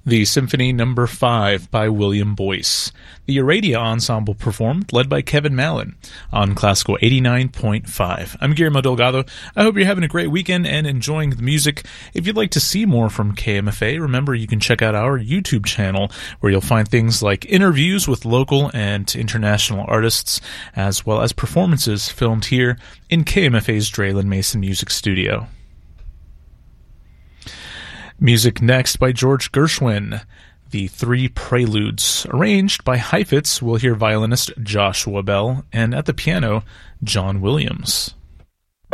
The Symphony No. 5 by William Boyce. The Aradia Ensemble performed, led by Kevin Mallon, on Classical 89.5. I'm Guillermo Delgado. I hope you're having a great weekend and enjoying the music. If you'd like to see more from KMFA, remember you can check out our YouTube channel, where you'll find things like interviews with local and international artists, as well as performances filmed here in KMFA's Draylen Mason Music Studio. Music next by George Gershwin, The Three Preludes. Arranged by Heifetz, we'll hear violinist Joshua Bell, and at the piano, John Williams.